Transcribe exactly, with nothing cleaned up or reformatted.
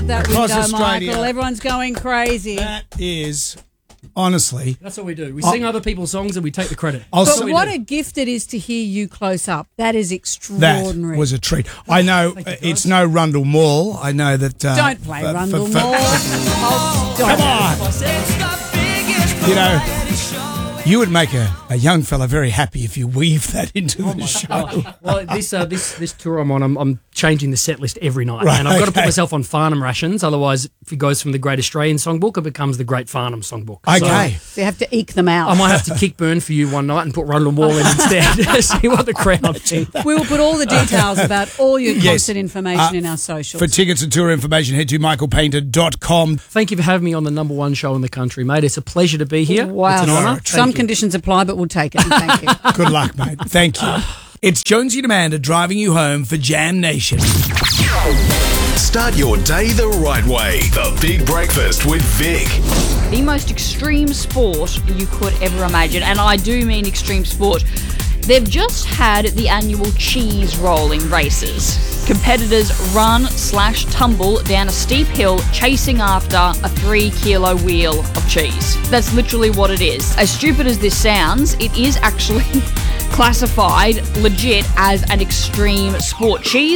out that Across window, Australia. Michael. Everyone's going crazy. That is, honestly, That's what we do. We sing other people's songs and we take the credit. I'll But say what do. a gift it is to hear you close up. That is that extraordinary. was a treat. I know Thank you, guys. it's no Rundle Mall. I know that. Uh, Don't play for- Rundle for- for- Mall. Oh, Come stop. on. You know, you would make a, a young fella very happy if you weave that into Oh the show. Well, this uh, this this tour I'm on, I'm, I'm changing the set list every night, Right, and I've got to put okay. myself on Farnham rations. Otherwise, if it goes from the Great Australian Songbook, it becomes the Great Farnham Songbook. Okay. So So you have to eke them out. I might have to kick burn for you one night and put Rundle Mall in instead. See what the crowd think. We will put all the details about all your Yes. concert information Uh, in our socials. For tickets and tour information, head to michael painter dot com. Thank you for having me on the number one show in the country, mate. It's a pleasure to be here. Wow. It's an honour. Thank Some you. conditions apply, but we'll take it. And thank you. Good luck, mate. Thank you. It's Jonesy and Amanda driving you home for Jam Nation. Start your day the right way. The Big Breakfast with Vic. The most extreme sport you could ever imagine, and I do mean extreme sport. They've just had the annual cheese rolling races. Competitors run slash tumble down a steep hill chasing after a three kilo wheel of cheese. That's literally what it is. As stupid as this sounds, it is actually classified legit as an extreme sport. Cheese